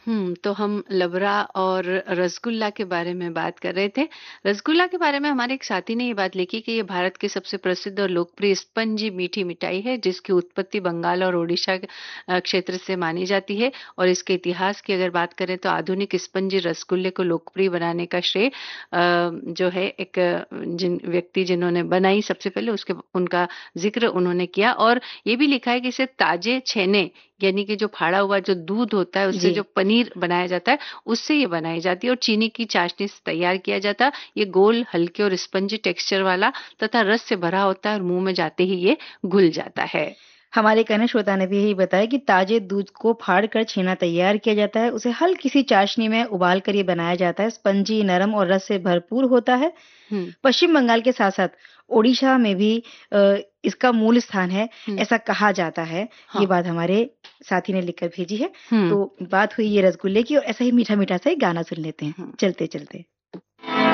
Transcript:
तो हम लबरा और रसगुल्ला के बारे में बात कर रहे थे। रसगुल्ला के बारे में हमारे एक साथी ने ये बात लिखी कि ये भारत की सबसे प्रसिद्ध और लोकप्रिय स्पंजी मीठी मिठाई है, जिसकी उत्पत्ति बंगाल और ओडिशा के क्षेत्र से मानी जाती है। और इसके इतिहास की अगर बात करें तो आधुनिक स्पंजी रसगुल्ले को लोकप्रिय बनाने का श्रेय जो है एक जिन व्यक्ति जिन्होंने बनाई सबसे पहले उसके उनका जिक्र उन्होंने किया। और ये भी लिखा है कि इसे ताजे छेने यानी कि जो फाड़ा हुआ जो दूध होता है उससे जी। जो पनीर बनाया जाता है उससे ये बनाई जाती है, और चीनी की चाशनी से तैयार किया जाता है। ये गोल, हल्के और स्पंजी टेक्सचर वाला तथा रस से भरा होता है और मुंह में जाते ही ये घुल जाता है। हमारे एक अन्य श्रोता ने भी यही बताया कि ताजे दूध को फाड़ कर छेना तैयार किया जाता है, उसे हल्की सी चाशनी में उबाल कर ये बनाया जाता है। स्पंजी, नरम और रस से भरपूर होता है। हम्म। पश्चिम बंगाल के साथ-साथ ओडिशा में भी इसका मूल स्थान है, हम्म। ऐसा कहा जाता है। ये हाँ। बात हमारे साथी ने लिखकर भेजी है। हम्म। तो बात हुई ये रसगुल्ले की, और ऐसा ही मीठा-मीठा सा एक गाना सुन लेते हैं, हम्म। चलते-चलते।